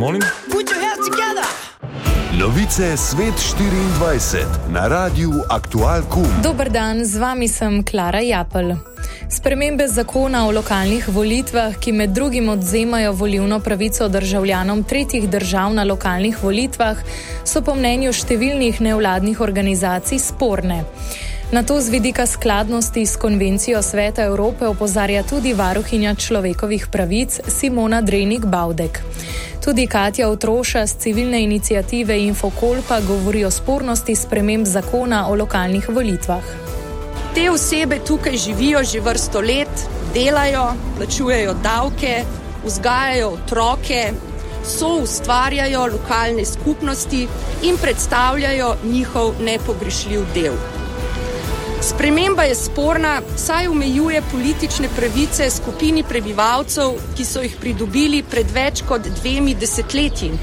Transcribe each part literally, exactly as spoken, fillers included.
Molim? Novice Svet štiriindvajset na Radiu Aktual.com. Dober dan, z vami sem Klara Japelj. Spremembe zakona o lokalnih volitvah, ki med drugim odvzemajo volilno pravico državljanom tretjih držav na lokalnih volitvah, so po mnenju številnih nevladnih organizacij sporne. Na to z vidika skladnosti s konvencijo Sveta Evrope opozarja tudi varuhinja človekovih pravic Simona Drenik-Bavdek. Tudi Katja Otroša z civilne iniciative Infokol pa govori o spornosti sprememb zakona o lokalnih volitvah. Te osebe tukaj živijo že vrsto let, delajo, plačujejo davke, vzgajajo otroke, soustvarjajo lokalne skupnosti in predstavljajo njihov nepogrešljiv del. Sprememba je sporna, saj omejuje politične pravice skupini prebivalcev, ki so jih pridobili pred več kot dvemi desetletji.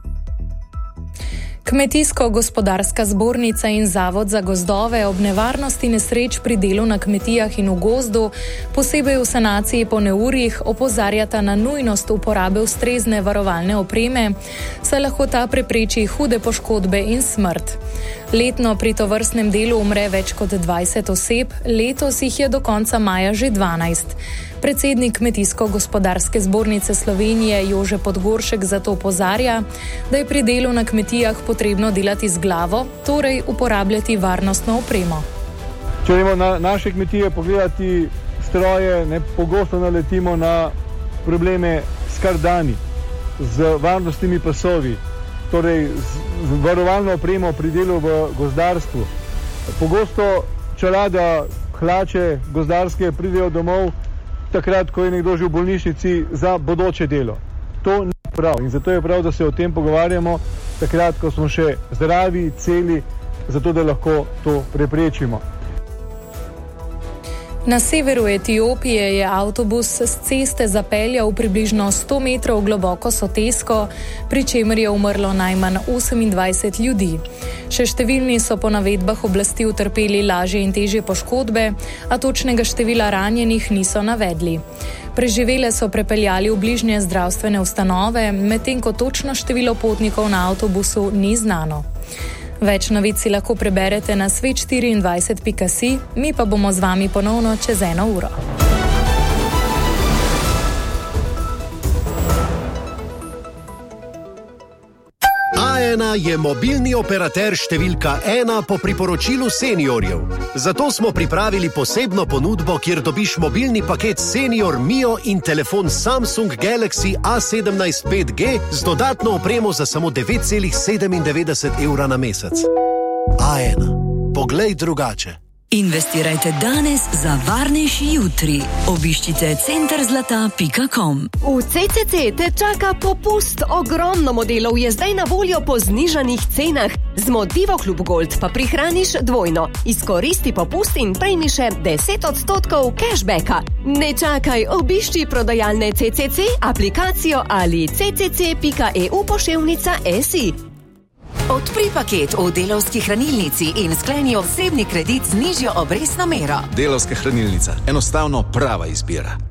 Kmetijsko-gospodarska zbornica in Zavod za gozdove ob nevarnosti nesreč pri delu na kmetijah in v gozdu, posebej v sanaciji po neurjih, opozarjata na nujnost uporabe ustrezne varovalne opreme, saj lahko ta prepreči hude poškodbe in smrt. Letno pri tovrstnem delu umre več kot dvajset oseb, letos jih je do konca maja že dvanajst. Predsednik Kmetijsko-gospodarske zbornice Slovenije Jože Podgoršek zato opozarja, da je pri delu na kmetijah potrebno delati z glavo, torej uporabljati varnostno opremo. Če gremo na naše kmetije pogledati stroje, ne pogosto naletimo na probleme s kardani, z varnostnimi pasovi, torej z varovalno opremo pri delu v gozdarstvu. Pogosto čelada, hlače gozdarske pridejo domov takrat, ko je nekdo že v bolnišnici za bodoče delo. To ni prav in zato je prav, da se o tem pogovarjamo takrat, ko smo še zdravi, celi, zato da lahko to preprečimo. Na severu Etiopije je avtobus s ceste zapeljal v približno sto metrov globoko sotesko, pri čemer je umrlo najmanj osemindvajset ljudi. Še številni so po navedbah oblasti utrpeli lažje in težje poškodbe, a točnega števila ranjenih niso navedli. Preživele so prepeljali v bližnje zdravstvene ustanove, medtem ko točno število potnikov na avtobusu ni znano. Več novic si lahko preberete na svet štiriindvajset pika si, mi pa bomo z vami ponovno čez eno uro. A ena je mobilni operater številka ena po priporočilu seniorjev. Zato smo pripravili posebno ponudbo, kjer dobiš mobilni paket Senior Mio in telefon Samsung Galaxy A sedemnajst pet G z dodatno opremo za samo devet celih sedemindevetdeset evra na mesec. A ena. Poglej drugače. Investirajte danes za varnejši jutri. Obiščite center zlata pika com. V C C C te čaka popust. Ogromno modelov je zdaj na voljo po znižanih cenah. Z Modivo Klub Gold pa prihraniš dvojno. Izkoristi popust in prejmi še deset odstotkov cashbacka. Ne čakaj, obišči prodajalne C C C, aplikacijo ali c c c pika e u poševnica si. Odpri paket v Delavski hranilnici in skleni osebni kredit z nižjo obrestno mero. Delavska hranilnica. Enostavno prava izbira.